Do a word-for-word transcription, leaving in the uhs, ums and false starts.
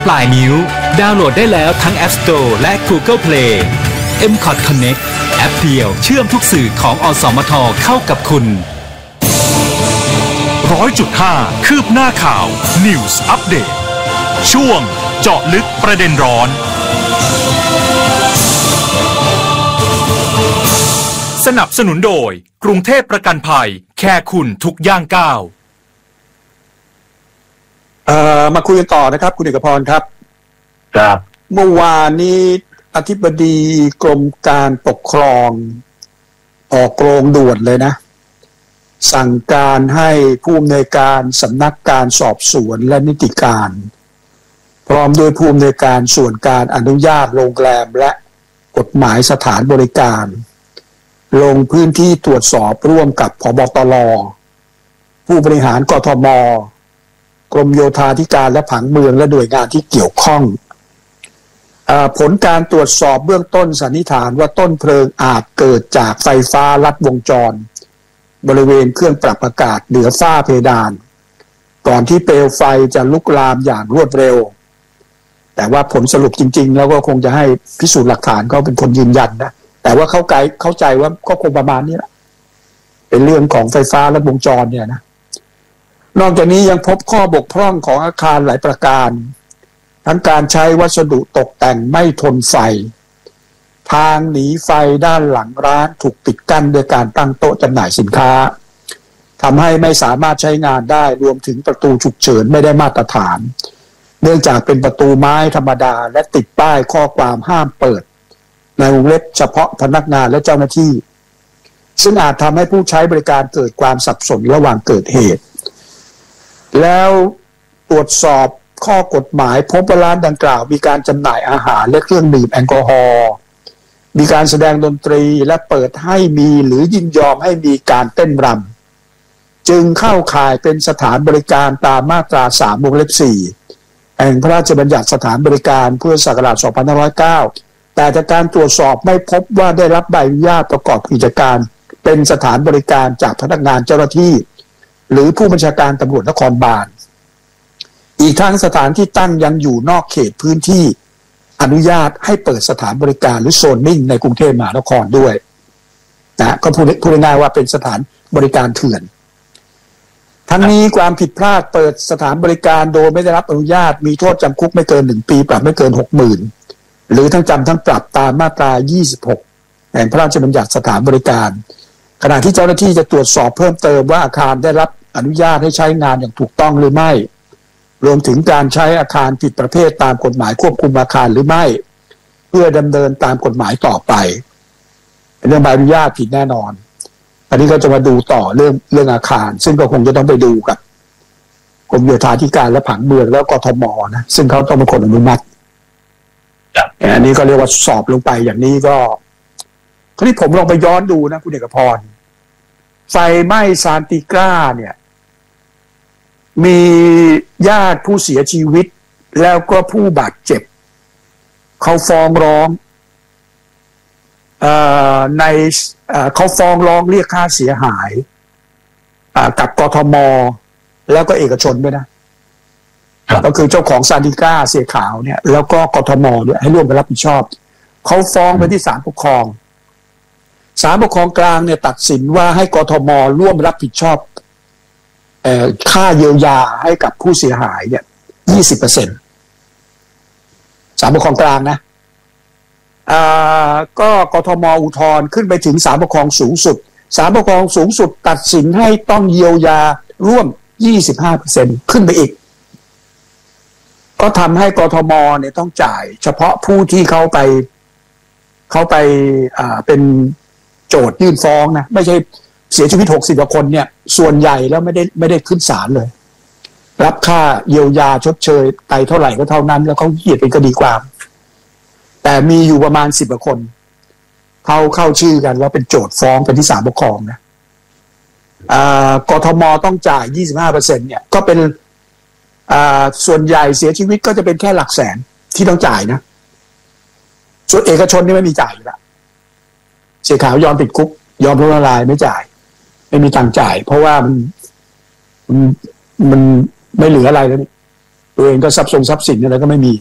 ปลายนิ้วดาวน์โหลดได้แล้วทั้ง App Store และ Google Play เอ็ม คอท Connect แอปเดียวเชื่อมทุกสื่อของอสมทเข้ากับคุณร้อยจุดห้าคืบหน้าข่าว News Update ช่วงเจาะลึกประเด็นร้อนสนับสนุนโดยกรุงเทพประกันภัยแค่คุณทุกย่างก้าวเอ่อมาคุยกันต่อนะครับคุณเอกพรครับครับเมื่อวานนี้อธิบดีกรมการปกครองออกโรงด่วนเลยนะสั่งการให้ผู้อำนวยการสำนักการสอบสวนและนิติการพร้อมด้วยผู้อำนวยการส่วนการอนุญาตโรงแรมและกฎหมายสถานบริการลงพื้นที่ตรวจสอบร่วมกับผบตรผู้บริหารกทมกรมโยธาธิการและผังเมืองและหน่วยงานที่เกี่ยวข้องเอ่อผลการตรวจสอบเบื้องต้นสันนิษฐานว่าต้นเพลิงอาจเกิดจากไฟฟ้าลัดวงจรบริเวณเครื่องปรับอากาศเหนือฝ้าเพดานก่อนที่เปลวไฟจะลุกลามอย่างรวดเร็วแต่ว่าผลสรุปจริงๆแล้วก็คงจะให้พิสูจน์หลักฐานเขาเป็นคนยืนยันนะแต่ว่าเข้าใจเข้าใจว่าก็คงประมาณนี้แหละเป็นเรื่องของไฟฟ้าลัดวงจรเนี่ยนะนอกจากนี้ยังพบข้อบกพร่องของอาคารหลายประการทั้งการใช้วัสดุตกแต่งไม่ทนไฟทางหนีไฟด้านหลังร้านถูกปิดกั้นโดยการตั้งโต๊ะจำหน่ายสินค้าทำให้ไม่สามารถใช้งานได้รวมถึงประตูฉุกเฉินไม่ได้มาตรฐานเนื่องจากเป็นประตูไม้ธรรมดาและติดป้ายข้อความห้ามเปิดในวงเล็บเฉพาะพนักงานและเจ้าหน้าที่ซึ่งอาจทำให้ผู้ใช้บริการเกิดความสับสนระหว่างเกิดเหตุแล้วตรวจสอบข้อกฎหมายพบว่าร้านดังกล่าวมีการจำหน่ายอาหารและเครื่องดื่มแอลกอฮอล์มีการแสดงดนตรีและเปิดให้มีหรือยินยอมให้มีการเต้นรำจึงเข้าข่ายเป็นสถานบริการตามมาตราสามวงเล็บสี่แห่งพระราชบัญญัติสถานบริการพุทธศักราชสองพันห้าร้อยเก้าแต่จากการตรวจสอบไม่พบว่าได้รับใบอนุญาตประกอบกิจการเป็นสถานบริการจากพนักงานเจ้าหน้าที่หรือผู้บัญชาการตำรวจนครบาลอีกทั้งสถานที่ตั้งยังอยู่นอกเขตพื้นที่อนุญาตให้เปิดสถานบริการหรือโซนนิ่งในกรุงเทพมหานครด้วยนะก็พูดพูดง่ายๆว่าเป็นสถานบริการเถื่อนทั้งนี้ความผิดพลาดเปิดสถานบริการโดยไม่ได้รับอนุญาตมีโทษจำคุกไม่เกินหนึ่งปีปรับไม่เกิน หกหมื่น หรือทั้งจำทั้งปรับตามมาตรายี่สิบหกแห่งพระราชบัญญัติสถานบริการขณะที่เจ้าหน้าที่จะตรวจสอบเพิ่มเติมว่าอาคารได้รับอนุญาตให้ใช้งานอย่างถูกต้องหรือไม่รวมถึงการใช้อาคารผิดประเภทตามกฎหมายควบคุมอาคารหรือไม่เพื่อดำเนินตามกฎหมายต่อไปเรื่องใบอนุญาตผิดแน่นอนอันนี้ก็จะมาดูต่อเรื่องเรื่องอาคารซึ่งก็คงจะต้องไปดูกับกรมโยธาธิการและผังเมืองแล้วกทมนะซึ่งเขาต้องเป็นคนอนุมัติอันนี้ก็เรียกว่าสอบลงไปอย่างนี้ก็คราวนี้ผมลองไปย้อนดูนะคุณเอกพรไฟไหม้ซานติกราเนี่ยมีญาติผู้เสียชีวิตแล้วก็ผู้บาดเจ็บเขาฟ้องร้องในเขาฟ้องร้องเรียกค่าเสียหายกับกทมแล้วก็เอกชนด้วยนะก็คือเจ้าของซานติกราเสียขาวเนี่ยแล้วก็กทมด้วยให้ร่วมกันรับผิดชอบเขาฟ้องไปที่ศาลปกครองศาลปกครองกลางเนี่ยตัดสินว่าให้กทมร่วมรับผิดชอบเอ่อค่าเยียวยาให้กับผู้เสียหายเนี่ย ยี่สิบเปอร์เซ็นต์ ศาลปกครองกลางนะอ่าก็กทมอุทธรณ์ขึ้นไปถึงศาลปกครองสูงสุดศาลปกครองสูงสุดตัดสินให้ต้องเยียวยาร่วม ยี่สิบห้าเปอร์เซ็นต์ ขึ้นไปอีกก็ทำให้กทมเนี่ยต้องจ่ายเฉพาะผู้ที่เขาไปเขาไปอ่าเป็นโจทยื่นฟ้องนะไม่ใช่เสียชีวิตหกสิบกว่าคนเนี่ยส่วนใหญ่แล้วไม่ได้ไม่ได้ขึ้นศาลเลยรับค่าเยียวยาชดเชยไปเท่าไหร่ก็เท่านั้นแล้วเขาเกียรติเป็นคดีความแต่มีอยู่ประมาณสิบกว่าคนเขาเข้าชื่อกันแล้วเป็นโจทฟ้องไปที่ศาลปกครองนะอ่ากทมต้องจ่าย ยี่สิบห้าเปอร์เซ็นต์ เนี่ยก็เป็นอ่าส่วนใหญ่เสียชีวิตก็จะเป็นแค่หลักแสนที่ต้องจ่ายนะส่วนเอกชนนี่ไม่มีจ่ายอยู่แล้วเสียขาวยอมติดคุกยอมล้มละลายไม่จ่ายไม่มีตังค์จ่ายเพราะว่ามันมันมันไม่เหลืออะไรแล้วนี่ตัวเองก็ทรัพย์ทรงทรัพย์สินอะไรก็ไม่มี